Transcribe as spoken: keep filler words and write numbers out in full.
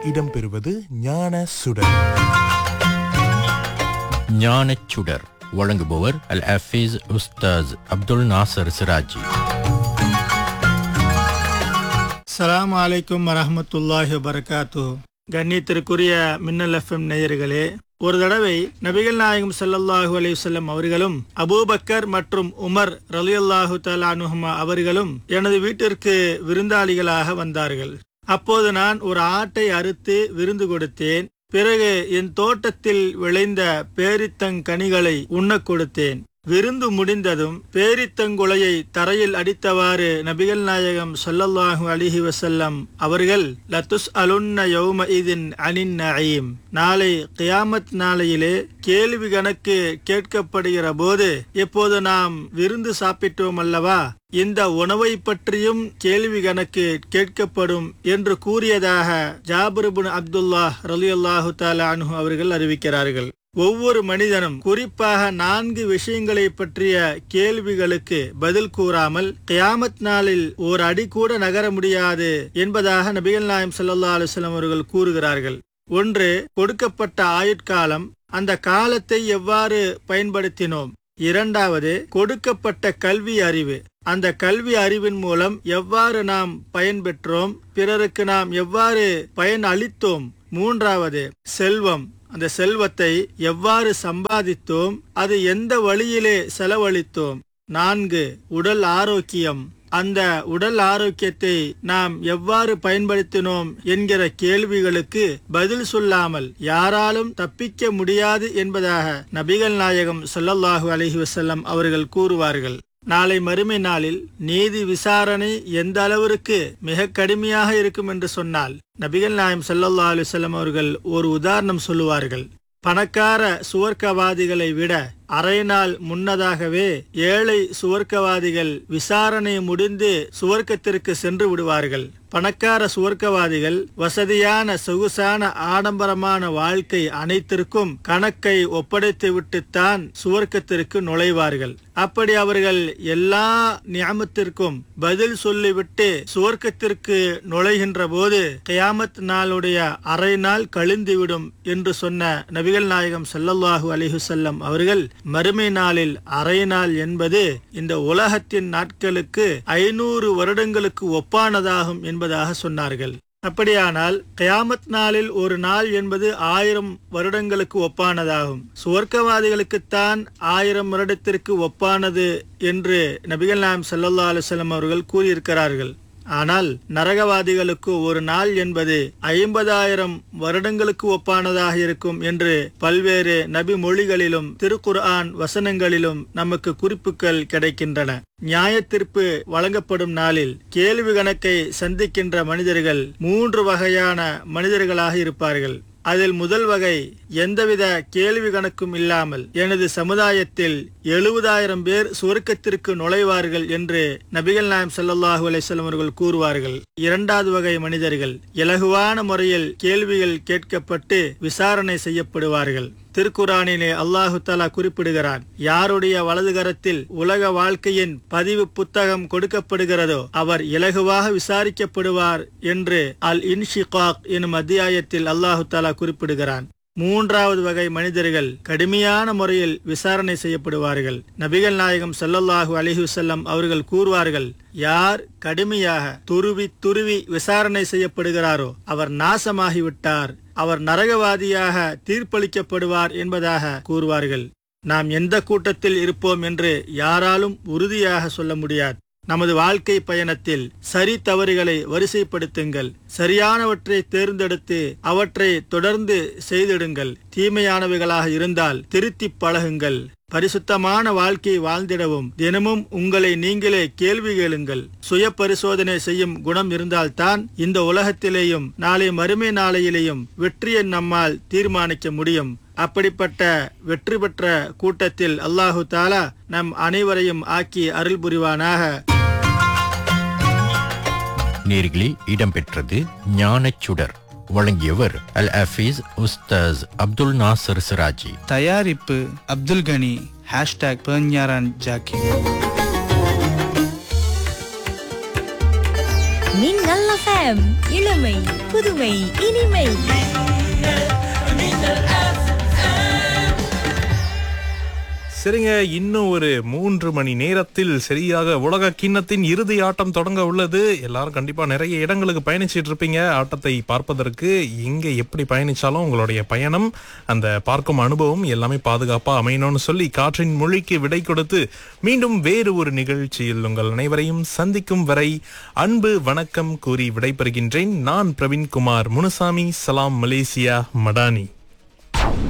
இடம்பெறுவது ஞான சுடர். ஞானச் சுடர் வழங்குபவர் அல் ஹஃபீஸ் உஸ்தாஸ் அப்துல் நாசர் சிராஜி. அஸ்ஸலாமு அலைக்கும் வரஹ்மத்துல்லாஹி வபரகாத்துஹு. கண்ணியத்திற்குரிய மின்னல் எஃப்எம் நேயர்களே, ஒரு தடவை நபிகள் நாயகம் ஸல்லல்லாஹு அலைஹி வஸல்லம் அவர்களும் அபூபக்கர் மற்றும் உமர் ரலியல்லாஹு தஆலா அன்ஹுமா அவர்களும் எனது வீட்டிற்கு விருந்தாளிகளாக வந்தார்கள். அப்போது நான் ஒரு ஆட்டை அறுத்து விருந்து கொடுத்தேன். பிறகு என் தோட்டத்தில் விளைந்த பேரித்தங்கனிகளை உண்ணக் கொடுத்தேன். விருந்து முடிந்ததும் பேரித்தங்குலையை தரையில் அடித்தவாறு நபிகள் நாயகம் ஸல்லல்லாஹு அலைஹி வஸல்லம் அவர்கள் லத்துஸ் அலுன்ன யௌம இதின் அனின் நஈம், நாளை கியாமத் நாளையிலே கேள்வி கணக்கு கேட்கப்படுகிற போது, எப்போது நாம் விருந்து சாப்பிட்டோம் அல்லவா, இந்த உணவை பற்றியும் கேள்வி கணக்கு கேட்கப்படும் என்று கூறியதாக ஜாபிர் இப்னு அப்துல்லாஹ் ரலியல்லாஹு தஆலா அன்ஹு அவர்கள் அறிவிக்கிறார்கள். ஒவ்வொரு மனிதனும் குறிப்பாக நான்கு விஷயங்களை பற்றிய கேள்விகளுக்கு பதில் கூறாமல் கியாமத் நாளில் ஓர் அடி கூட நகர முடியாது என்பதாக நபிகள் நாயகம் ஸல்லல்லாஹு அலைஹி வஸல்லம் அவர்கள் கூறுகிறார்கள். ஒன்று, கொடுக்கப்பட்ட ஆயுட்காலம், அந்த காலத்தை எவ்வாறு பயன்படுத்தினோம். இரண்டாவது, கொடுக்கப்பட்ட கல்வி அறிவு, அந்த கல்வி அறிவின் மூலம் எவ்வாறு நாம் பயன்பெற்றோம், பிறருக்கு நாம் எவ்வாறு பயன் அளித்தோம். மூன்றாவது, செல்வம், அந்த செல்வத்தை எவ்வாறு சம்பாதித்தோம், அது எந்த வழியிலே செலவழித்தோம். நான்கு, உடல் ஆரோக்கியம், அந்த உடல் ஆரோக்கியத்தை நாம் எவ்வாறு பயன்படுத்தினோம் என்கிற கேள்விகளுக்கு பதில் சொல்லாமல் யாராலும் தப்பிக்க முடியாது என்பதாக நபிகள் நாயகம் ஸல்லல்லாஹு அலைஹி வஸல்லம் அவர்கள் கூறுவார்கள். நாளை மறுமை நாளில் நீதி விசாரணை எந்த அளவிற்கு மிக கடுமையாக இருக்கும் என்று சொன்னால், நபிகள் நாயகம் ஸல்லல்லாஹு அலைஹி வஸல்லம் அவர்கள் ஒரு உதாரணம் சொல்லுவார்கள். பணக்கார சுவர்க்கவாதிகளை விட அரை நாள் முன்னதாகவே ஏழை சுவர்க்கவாதிகள் விசாரணை முடிந்து சுவர்க்கத்திற்கு சென்று விடுவார்கள். பணக்கார சுவர்க்கவாதிகள் வசதியான சொகுசான ஆடம்பரமான வாழ்க்கை அனைத்திற்கும் கணக்கை ஒப்படைத்து விட்டுத்தான் சுவர்க்கத்திற்கு நுழைவார்கள். அப்படி அவர்கள் எல்லா நியமத்திற்கும் பதில் சொல்லிவிட்டு சுவர்க்கத்திற்கு நுழைகின்ற போது கியாமத் நாளுடைய அரை நாள் கழிந்துவிடும் என்று சொன்ன நபிகள் நாயகம் ஸல்லல்லாஹு அலைஹி வஸல்லம் அவர்கள் மறுமை நாளில் அரை நாள் என்பது இந்த உலகத்தின் நாட்களுக்கு ஐநூறு வருடங்களுக்கு ஒப்பானதாகும் என்பதாக சொன்னார்கள். அப்படியானால் கியாமத் நாளில் ஒரு நாள் என்பது ஆயிரம் வருடங்களுக்கு ஒப்பானதாகும். சுவர்க்கவாதிகளுக்குத்தான் ஆயிரம் வருடத்திற்கு ஒப்பானது என்று நபிகள் நாயகம் ஸல்லல்லாஹு அலைஹி வஸல்லம் அவர்கள் கூறியிருக்கிறார்கள். ஆனால் நரகவாதிகளுக்கு ஒரு நாள் என்பது ஐம்பதாயிரம் வருடங்களுக்கு ஒப்பானதாக இருக்கும் என்று பல்வேறு நபி மொழிகளிலும் திருக்குர்ஆன் வசனங்களிலும் நமக்கு குறிப்புகள் கிடைக்கின்றன. நியாய தீர்ப்பு வழங்கப்படும் நாளில் கேள்வி கணக்கை சந்திக்கின்ற மனிதர்கள் மூன்று வகையான மனிதர்களாக இருப்பார்கள். அதில் முதல் வகை, எந்தவித கேள்வி கணக்கும் இல்லாமல் எனது சமுதாயத்தில் எழுபதாயிரம் பேர் சுவர்க்கத்திற்கு நுழைவார்கள் என்று நபிகள் நாயகம் ஸல்லல்லாஹு அலைஹி வஸல்லம் அவர்கள் கூறுவார்கள். இரண்டாவது வகை மனிதர்கள் இலகுவான முறையில் கேள்விகள் கேட்கப்பட்டு விசாரணை செய்யப்படுவார்கள். திருக்குரானிலே அல்லாஹு தஆலா குறிப்பிடுகிறான், யாருடைய வலது கரத்தில் உலக வாழ்க்கையின் பதிவு புத்தகம் கொடுக்கப்படுகிறதோ அவர் இலகுவாக விசாரிக்கப்படுவார் என்று அல் இன்ஷிகாக் எனும் அத்தியாயத்தில் அல்லாஹு தஆலா குறிப்பிடுகிறான். மூன்றாவது வகை மனிதர்கள் கடுமையான முறையில் விசாரணை செய்யப்படுவார்கள். நபிகள் நாயகம் ஸல்லல்லாஹு அலைஹி வஸல்லம் அவர்கள் கூறுவார்கள், யார் கடுமையாக துருவி துருவி விசாரணை செய்யப்படுகிறாரோ அவர் நாசமாகிவிட்டார், அவர் நரகவாதியாக தீர்ப்பளிக்கப்படுவார் என்பதாக கூறுவார்கள். நாம் எந்த கூட்டத்தில் இருப்போம் என்று யாராலும் உறுதியாக சொல்ல முடியாது. நமது வாழ்க்கை பயணத்தில் சரி தவறுகளை வரிசைப்படுத்துங்கள். சரியானவற்றை தேர்ந்தெடுத்து அவற்றை தொடர்ந்து செய்திடுங்கள். தீமையானவைகளாக இருந்தால் திருத்தி பழகுங்கள். பரிசுத்தமான வாழ்க்கை வாழ்ந்திடவும் தினமும் உங்களை நீங்களே கேள்வி கேளுங்கள். சுய பரிசோதனை செய்யும் குணம் இருந்தால்தான் இந்த உலகத்திலேயும் நாளை மறுமை நாளையிலேயும் வெற்றியை நம்மால் தீர்மானிக்க முடியும். அப்படிப்பட்ட வெற்றி பெற்ற கூட்டத்தில் அல்லாஹு தஆலா நம் அனைவரையும் ஆக்கி அருள் புரிவானாக. நேர்களே, இடம்பெற்றது ஞானச் சுடர். வழங்கியவர் அல் ஹஃபீஸ் உஸ்தாஸ் அப்துல் நாசர் சிராஜி. தயாரிப்பு அப்துல் கனி. Hashtag பெர்ஞாரான் Jackie. மின்னல் எஃப்எம் இளமை புதுமை இனிமை. சரிங்க, இன்னும் ஒரு மூன்று மணி நேரத்தில் சரியாக உலக கிண்ணத்தின் இறுதி ஆட்டம் தொடங்க உள்ளது. எல்லாரும் கண்டிப்பா நிறைய இடங்களுக்கு பயணிச்சிட்டு இருப்பீங்க ஆட்டத்தை பார்ப்பதற்கு. எங்க எப்படி பயணிச்சாலும் உங்களுடைய பயணம், அந்த பார்க்கும் அனுபவம் எல்லாமே பாதுகாப்பா அமையணும்னு சொல்லி காற்றின் மொழிக்கு விடை கொடுத்து மீண்டும் வேறு ஒரு நிகழ்ச்சியில் உங்கள் அனைவரையும் சந்திக்கும் வரை அன்பு வணக்கம் கூறி விடைபெறுகின்றேன். நான் பிரவீன்குமார் முனுசாமி. சலாம் மலேசியா மடானி.